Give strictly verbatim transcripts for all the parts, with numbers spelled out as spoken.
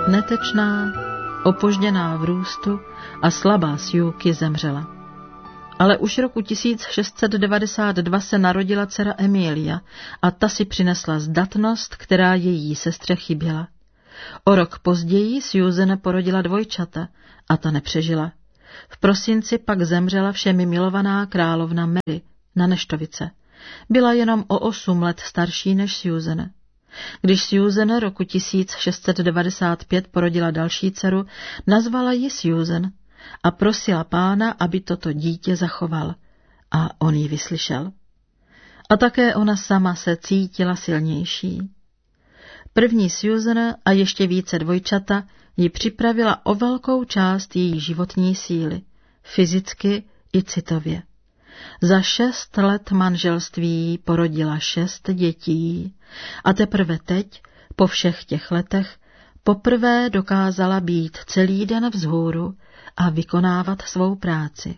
Netečná, opožděná v růstu a slabá Sjuki zemřela. Ale už roku tisíc šest set devadesát dva se narodila dcera Emilia a ta si přinesla zdatnost, která její sestře chyběla. O rok později Susan porodila dvojčata a ta nepřežila. V prosinci pak zemřela všemi milovaná královna Mary na neštovice. Byla jenom o osm let starší než Susan. Když Susan roku tisíc šest set devadesát pět porodila další dceru, nazvala ji Susan a prosila Pána, aby toto dítě zachoval. A on ji vyslyšel. A také ona sama se cítila silnější. První Susan a ještě více dvojčata ji připravila o velkou část její životní síly, fyzicky i citově. Za šest let manželství porodila šest dětí a teprve teď, po všech těch letech, poprvé dokázala být celý den vzhůru a vykonávat svou práci.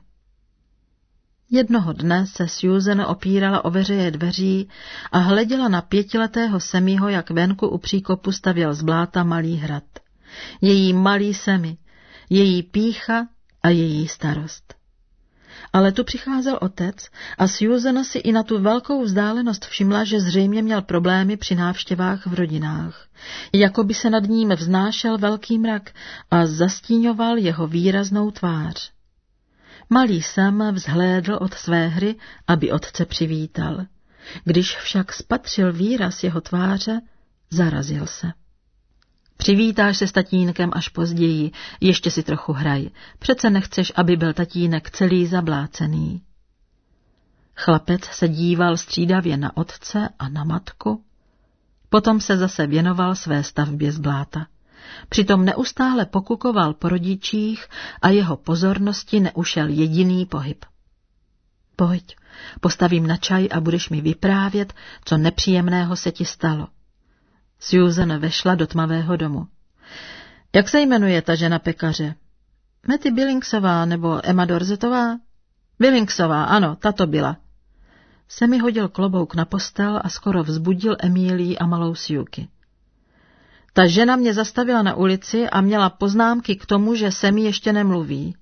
Jednoho dne se Susan opírala o veřeje dveří a hleděla na pětiletého Semiho, jak venku u příkopu stavěl z bláta malý hrad. Její malý Semi, její pýcha a její starost. Ale tu přicházel otec a Susan si i na tu velkou vzdálenost všimla, že zřejmě měl problémy při návštěvách v rodinách. Jako by se nad ním vznášel velký mrak a zastíňoval jeho výraznou tvář. Malý Sam vzhlédl od své hry, aby otce přivítal. Když však spatřil výraz jeho tváře, zarazil se. Přivítáš se s tatínkem až později, ještě si trochu hraj. Přece nechceš, aby byl tatínek celý zablácený. Chlapec se díval střídavě na otce a na matku, potom se zase věnoval své stavbě z bláta. Přitom neustále pokukoval po rodičích a jeho pozornosti neušel jediný pohyb. Pojď, postavím na čaj a budeš mi vyprávět, co nepříjemného se ti stalo. Susan vešla do tmavého domu. Jak se jmenuje ta žena pekaře? Matty Billingsová nebo Emma Dorsetová? Billingsová, ano, ta to byla. Semi hodil klobouk na postel a skoro vzbudil Emílii a malou Sjuki. Ta žena mě zastavila na ulici a měla poznámky k tomu, že Semi ještě nemluví.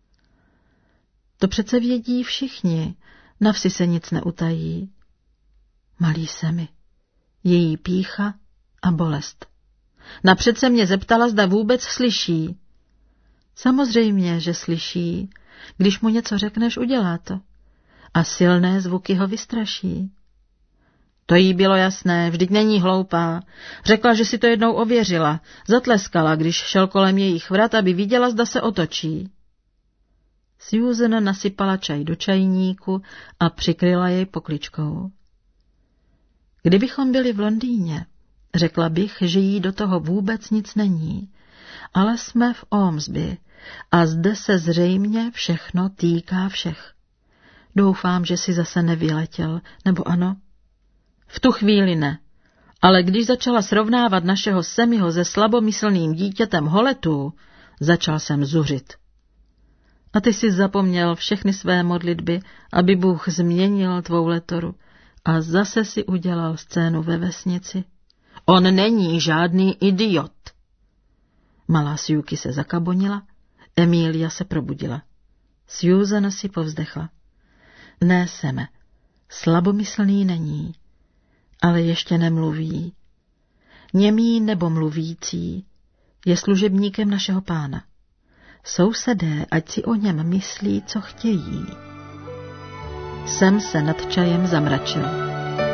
To přece vědí všichni, na vsi se nic neutají. Malý Semi, její pýcha a bolest. Napřed se mě zeptala, zda vůbec slyší. Samozřejmě, že slyší. Když mu něco řekneš, udělá to. A silné zvuky ho vystraší. To jí bylo jasné, vždyť není hloupá. Řekla, že si to jednou ověřila. Zatleskala, když šel kolem jejich vrat, aby viděla, zda se otočí. Susan nasypala čaj do čajníku a přikryla jej pokličkou. Kdybychom byli v Londýně, řekla bych, že jí do toho vůbec nic není, ale jsme v Ormsby a zde se zřejmě všechno týká všech. Doufám, že si zase nevyletěl, nebo ano? V tu chvíli ne, ale když začala srovnávat našeho Semiho se slabomyslným dítětem Holetu, začal jsem zuřit. A ty jsi zapomněl všechny své modlitby, aby Bůh změnil tvou Letoru a zase si udělal scénu ve vesnici. On není žádný idiot. Malá Sjuki se zakabonila, Emília se probudila. Susan si povzdechla. Ne, Seme, slabomyslný není, ale ještě nemluví. Němý nebo mluvící je služebníkem našeho Pána. Sousedé, ať si o něm myslí, co chtějí. Sem se nad čajem zamračil.